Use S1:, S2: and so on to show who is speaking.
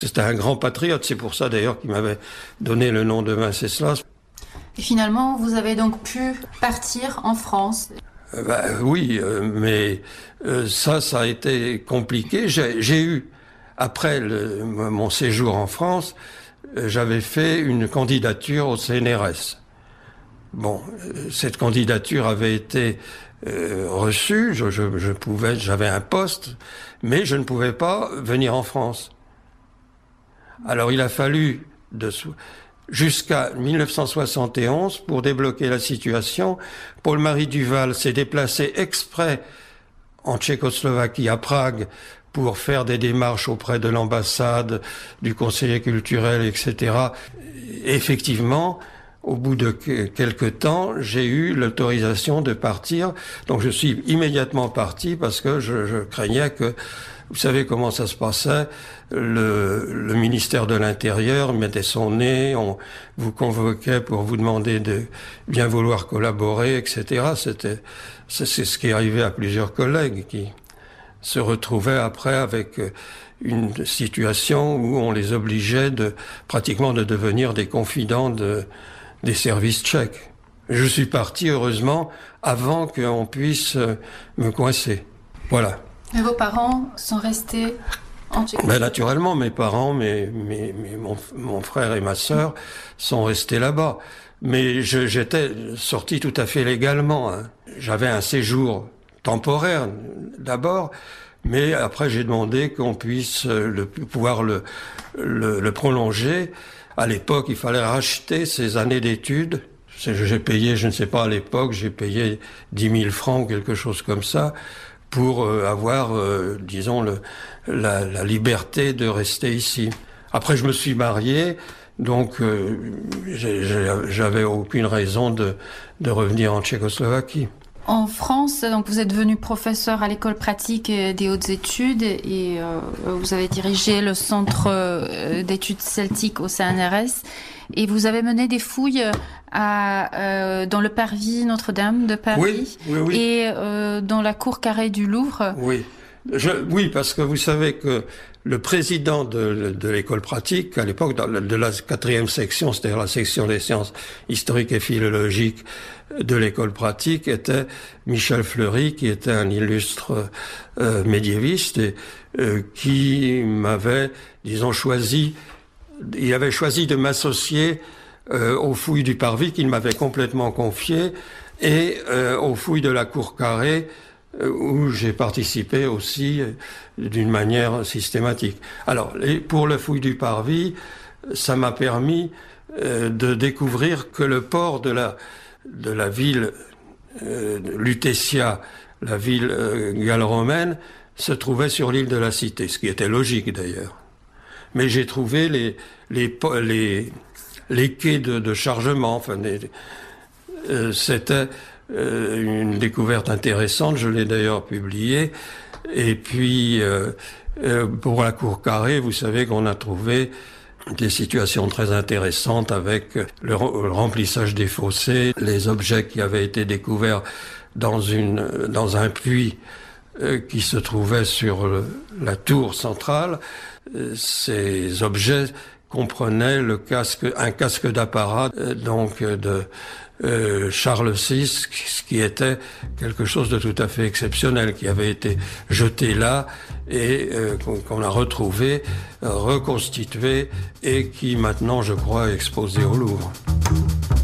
S1: C'était un grand patriote, c'est pour ça d'ailleurs qu'il m'avait donné le nom de Wenceslas.
S2: Et finalement, vous avez donc pu partir en France.
S1: Oui, mais ça a été compliqué. J'ai eu, après mon séjour en France, j'avais fait une candidature au CNRS. Bon, cette candidature avait été reçue, j'avais un poste, mais je ne pouvais pas venir en France. Alors il a fallu jusqu'à 1971 pour débloquer la situation. Paul-Marie Duval s'est déplacé exprès en Tchécoslovaquie, à Prague, pour faire des démarches auprès de l'ambassade, du conseiller culturel, etc. Effectivement, au bout de quelques temps, j'ai eu l'autorisation de partir. Donc je suis immédiatement parti parce que je craignais que, vous savez comment ça se passait, le ministère de l'Intérieur mettait son nez, on vous convoquait pour vous demander de bien vouloir collaborer, etc. C'est ce qui est arrivé à plusieurs collègues qui se retrouvaient après avec une situation où on les obligeait pratiquement de devenir des confidents des services tchèques. Je suis parti, heureusement, avant qu'on puisse me coincer. Voilà.
S2: Mais vos parents sont restés en Tchécoslovaquie?
S1: Naturellement, mes parents, mon frère et ma sœur sont restés là-bas. Mais j'étais sorti tout à fait légalement. Hein. J'avais un séjour temporaire, d'abord, mais après j'ai demandé qu'on puisse pouvoir le prolonger. À l'époque, il fallait racheter ces années d'études. J'ai payé, je ne sais pas à l'époque, j'ai payé 10 000 francs ou quelque chose comme ça pour avoir, disons, la liberté de rester ici. Après, je me suis marié, donc j'avais aucune raison de revenir en Tchécoslovaquie.
S2: En France, donc vous êtes devenu professeur à l'école pratique des hautes études et vous avez dirigé le centre d'études celtiques au CNRS et vous avez mené des fouilles dans le parvis Notre-Dame de Paris et dans la cour carrée du Louvre.
S1: Oui, parce que vous savez que le président de l'école pratique, à l'époque, de la 4e section, c'est-à-dire la section des sciences historiques et philologiques de l'école pratique, était Michel Fleury, qui était un illustre médiéviste et qui m'avait, disons, il avait choisi de m'associer aux fouilles du parvis qu'il m'avait complètement confié et aux fouilles de la cour carrée où j'ai participé aussi d'une manière systématique. Alors, pour le fouille du parvis, ça m'a permis de découvrir que le port de la ville Lutetia, la ville gallo-romaine, se trouvait sur l'île de la Cité, ce qui était logique d'ailleurs. Mais j'ai trouvé les quais de chargement, enfin, c'était une découverte intéressante, je l'ai d'ailleurs publiée. Et puis, pour la cour carrée, vous savez qu'on a trouvé des situations très intéressantes avec le remplissage des fossés, les objets qui avaient été découverts dans un puits qui se trouvait sur la tour centrale. Ces objets comprenaient un casque d'apparat donc de Charles VI, ce qui était quelque chose de tout à fait exceptionnel, qui avait été jeté là et qu'on a retrouvé, reconstitué et qui maintenant, je crois, est exposé au Louvre.